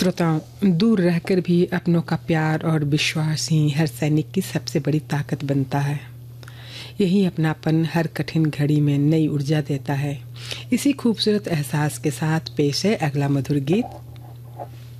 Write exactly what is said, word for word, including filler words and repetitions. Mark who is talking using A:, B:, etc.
A: श्रोताओं, दूर रहकर भी अपनों का प्यार और विश्वास ही हर सैनिक की सबसे बड़ी ताकत बनता है। यही अपनापन हर कठिन घड़ी में नई ऊर्जा देता है। इसी खूबसूरत एहसास के साथ पेश है अगला मधुर गीत।